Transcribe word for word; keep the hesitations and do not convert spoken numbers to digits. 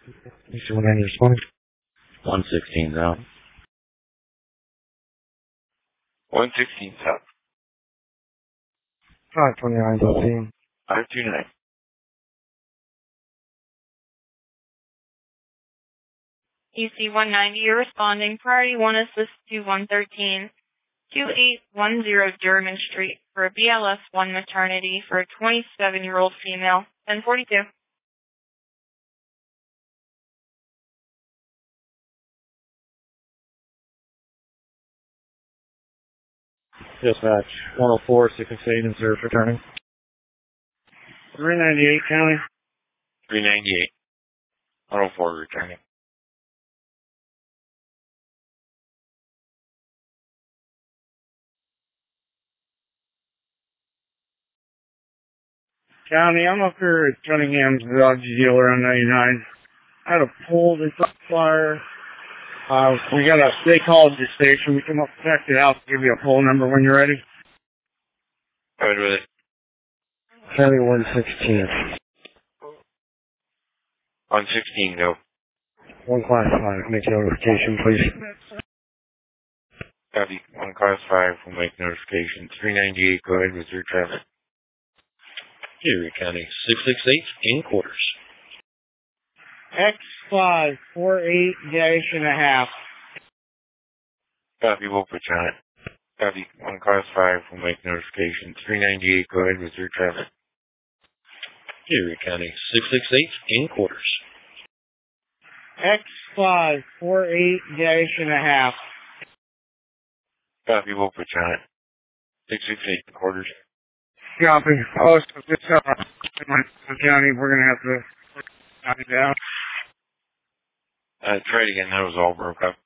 You see when I respond? one sixteen south. one sixteen south. five twenty-nine thirteen. five two nine. E C one ninety, you're responding. Priority one assist to one thirteen. two eight one zero German Street for a B L S one maternity for a twenty-seven-year-old female. ten forty-two. Dispatch one oh four, six six eight, and service returning. three ninety-eight County. three ninety-eight. one oh four returning. County, I'm up here at Cunningham's Dodge dealer on ninety-nine. I had a pull this fire. Uh, we got a, they called the station. We come up, checked it out, give you a pull number when you're ready. Go ahead with it. County one sixteen. one sixteen, go. one class five, make notification, please. Copy. one class five will make notification. three ninety-eight, go ahead with your traffic. Erie County, six six eight, in quarters. X five, four eight dash and a half. Copy, we'll put you on it. Copy. one class five will make notification. three ninety-eight, go ahead with your traffic. Erie County, six six eight, in quarters. X five, four eight dash and a half. Copy, we'll put you on it. six six eight, in quarters. Copy. Oh, so this, uh, County, we're gonna have to knock it down. Uh, try it again, that was all broke up.